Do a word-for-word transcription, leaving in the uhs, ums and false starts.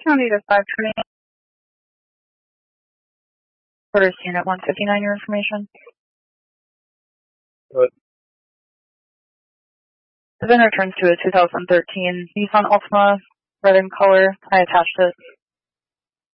County to five twenty. Quarters unit one fifty-nine, your information. What? The VIN returns to a two thousand thirteen Nissan Altima, red in color. I attached it.